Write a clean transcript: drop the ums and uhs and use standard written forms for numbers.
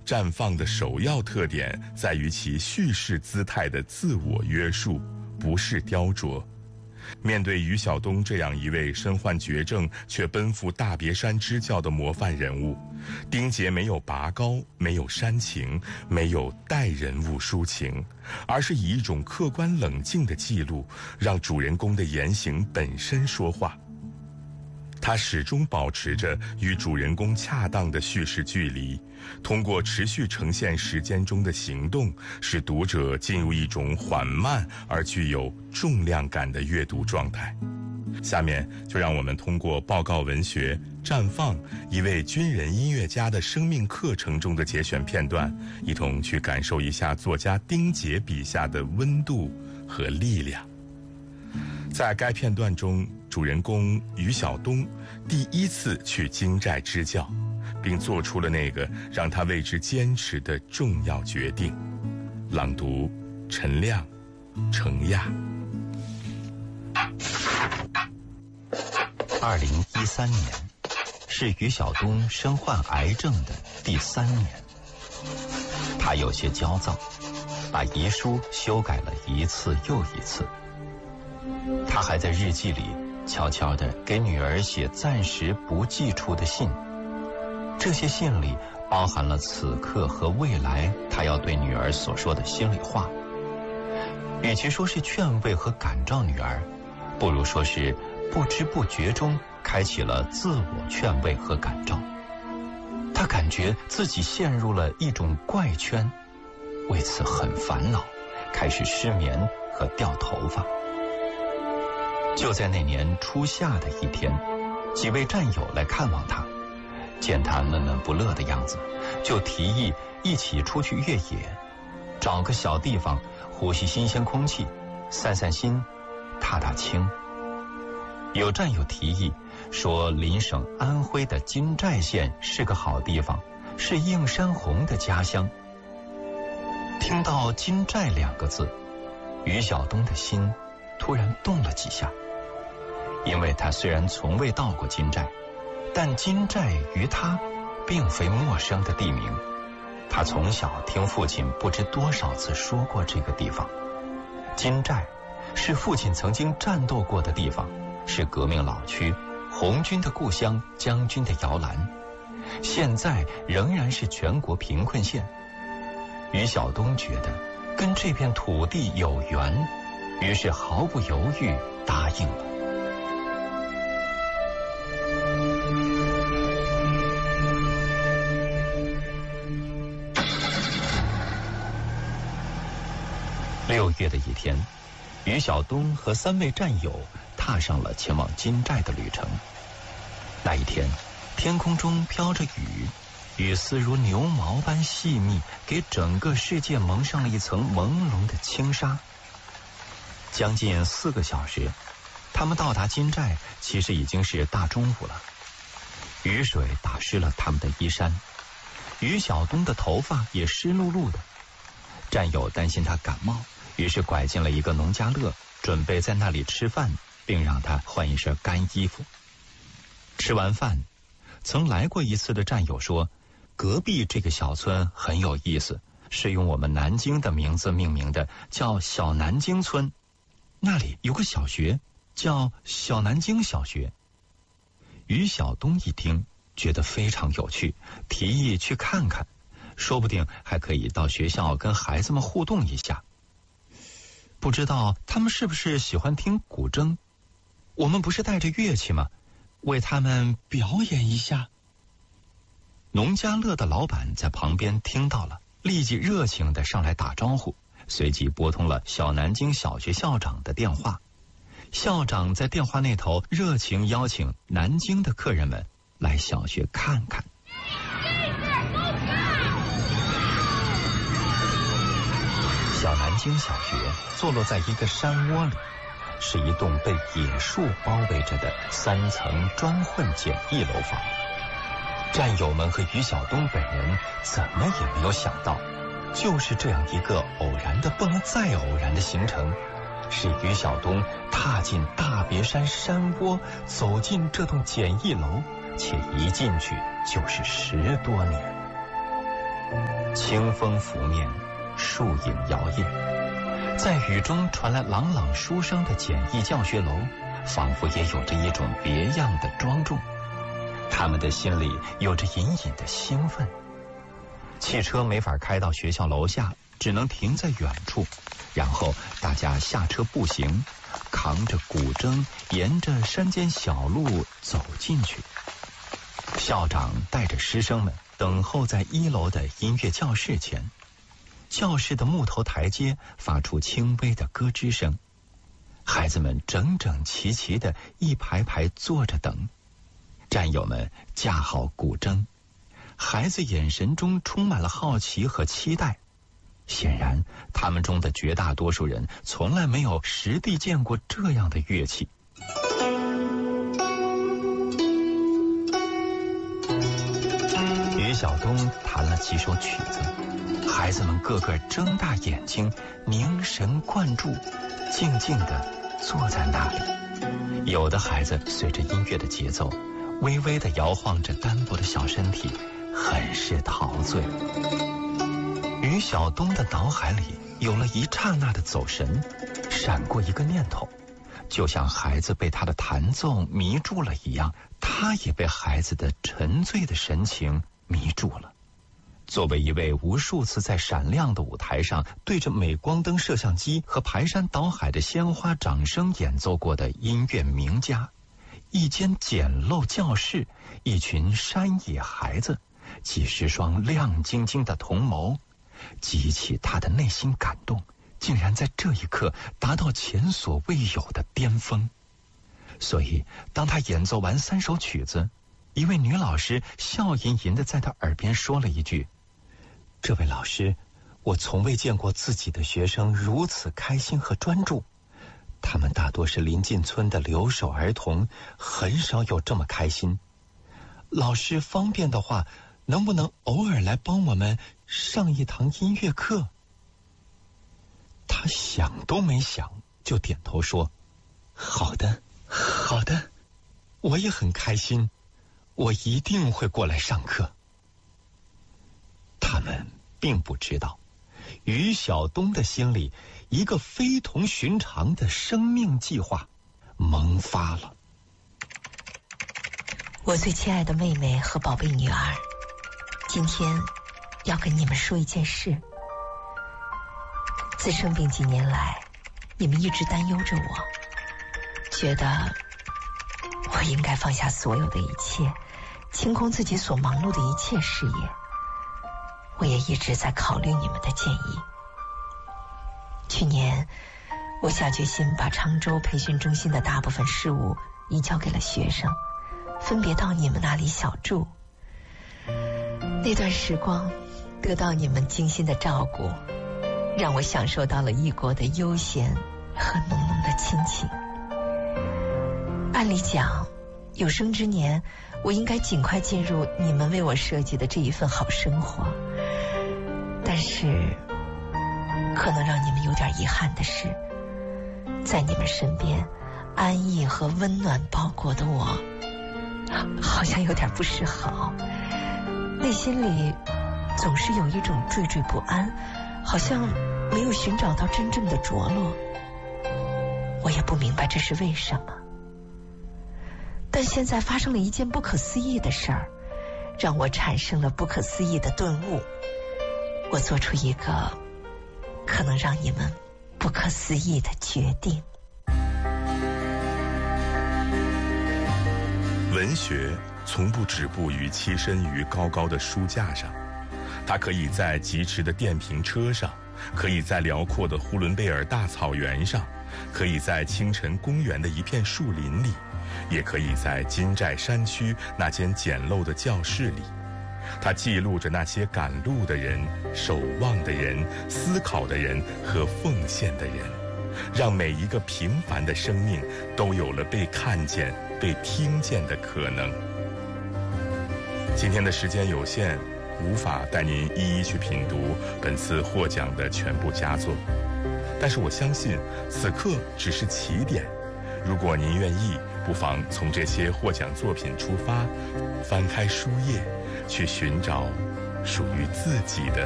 绽放的首要特点在于其叙事姿态的自我约束，不是雕琢。面对于晓东这样一位身患绝症却奔赴大别山支教的模范人物，丁杰没有拔高，没有煽情，没有带人物抒情，而是以一种客观冷静的记录，让主人公的言行本身说话。他始终保持着与主人公恰当的叙事距离，通过持续呈现时间中的行动，使读者进入一种缓慢而具有重量感的阅读状态。下面就让我们通过报告文学《绽放》一位军人音乐家的生命课程中的节选片段，一同去感受一下作家丁杰笔下的温度和力量。在该片段中，主人公于晓东第一次去京寨支教，并做出了那个让他为之坚持的重要决定。朗读：陈亮、程亚。 2013年是于晓东身患癌症的第3年，他有些焦躁，把遗书修改了一次又一次。他还在日记里悄悄地给女儿写暂时不寄出的信，这些信里包含了此刻和未来他要对女儿所说的心里话。与其说是劝慰和感召女儿，不如说是不知不觉中开启了自我劝慰和感召。他感觉自己陷入了一种怪圈，为此很烦恼，开始失眠和掉头发。就在那年初夏的一天，几位战友来看望他，见他闷闷不乐的样子，就提议一起出去越野，找个小地方呼吸新鲜空气，散散心，踏踏青。有战友提议说，邻省安徽的金寨县是个好地方，是映山红的家乡。听到金寨2个字，于晓东的心突然动了几下。因为他虽然从未到过金寨，但金寨于他并非陌生的地名。他从小听父亲不知多少次说过这个地方。金寨是父亲曾经战斗过的地方，是革命老区，红军的故乡，将军的摇篮，现在仍然是全国贫困县。于晓东觉得跟这片土地有缘，于是毫不犹豫答应了。6月的一天，于晓东和3位战友踏上了前往金寨的旅程。那一天，天空中飘着雨，雨丝如牛毛般细密，给整个世界蒙上了一层朦胧的轻纱。将近4个小时，他们到达金寨，其实已经是大中午了。雨水打湿了他们的衣衫，于晓东的头发也湿漉漉的。战友担心他感冒，于是拐进了一个农家乐，准备在那里吃饭，并让他换一身干衣服。吃完饭，曾来过一次的战友说，隔壁这个小村很有意思，是用我们南京的名字命名的，叫小南京村。那里有个小学，叫小南京小学。于晓东一听，觉得非常有趣，提议去看看，说不定还可以到学校跟孩子们互动一下。不知道他们是不是喜欢听古筝？我们不是带着乐器吗？为他们表演一下。农家乐的老板在旁边听到了，立即热情地上来打招呼，随即拨通了小南京小学校长的电话。校长在电话那头热情邀请南京的客人们来小学看看。小南京小学坐落在一个山窝里，是一栋被野树包围着的3层砖混简易楼房。战友们和于晓东本人怎么也没有想到，就是这样一个偶然的不能再偶然的行程，使于晓东踏进大别山山窝，走进这栋简易楼，且一进去就是10多年。 清风拂面，树影摇曳，在雨中传来朗朗书声的简易教学楼，仿佛也有着一种别样的庄重。他们的心里有着隐隐的兴奋。汽车没法开到学校楼下，只能停在远处，然后大家下车步行，扛着古筝，沿着山间小路走进去。校长带着师生们等候在1楼的音乐教室前，教室的木头台阶发出轻微的咯吱声。孩子们整整齐齐地一排排坐着等，战友们架好古筝，孩子眼神中充满了好奇和期待。显然，他们中的绝大多数人从来没有实地见过这样的乐器。于晓东弹了几首曲子，孩子们个个睁大眼睛，凝神灌注，静静地坐在那里。有的孩子随着音乐的节奏，微微地摇晃着单薄的小身体，很是陶醉。于晓东的脑海里有了一刹那的走神，闪过一个念头，就像孩子被他的弹奏迷住了一样，他也被孩子的沉醉的神情迷住了。作为一位无数次在闪亮的舞台上对着镁光灯摄像机和排山倒海的鲜花掌声演奏过的音乐名家，一间简陋教室，一群山野孩子，几十双亮晶晶的瞳眸，激起他的内心感动，竟然在这一刻达到前所未有的巅峰。所以当他演奏完3首曲子，一位女老师笑吟吟地在他耳边说了一句：“这位老师，我从未见过自己的学生如此开心和专注，他们大多是邻近村的留守儿童，很少有这么开心。老师方便的话，能不能偶尔来帮我们上一堂音乐课？”他想都没想就点头说：“好的，好的，我也很开心，我一定会过来上课。”他们并不知道，于晓东的心里一个非同寻常的生命计划萌发了。 我最亲爱的妹妹和宝贝女儿，今天要跟你们说一件事。自生病几年来，你们一直担忧着我，觉得我应该放下所有的一切，清空自己所忙碌的一切事业。我也一直在考虑你们的建议。去年我下决心把常州培训中心的大部分事务移交给了学生，分别到你们那里小住。那段时光得到你们精心的照顾，让我享受到了异国的悠闲和浓浓的亲情。按理讲，有生之年我应该尽快进入你们为我设计的这一份好生活，但是可能让你们有点遗憾的是，在你们身边安逸和温暖包裹的我，好像有点不识好，内心里总是有一种惴惴不安，好像没有寻找到真正的着落。我也不明白这是为什么，但现在发生了一件不可思议的事儿，让我产生了不可思议的顿悟。我做出一个可能让你们不可思议的决定。 文学从不止步于栖身于高高的书架上，它可以在疾驰的电瓶车上，可以在辽阔的呼伦贝尔大草原上，可以在清晨公园的一片树林里，也可以在金寨山区那间简陋的教室里。它记录着那些赶路的人、守望的人、思考的人和奉献的人，让每一个平凡的生命都有了被看见、被听见的可能。今天的时间有限，无法带您一一去品读本次获奖的全部佳作，但是我相信此刻只是起点。如果您愿意，不妨从这些获奖作品出发，翻开书页，去寻找属于自己的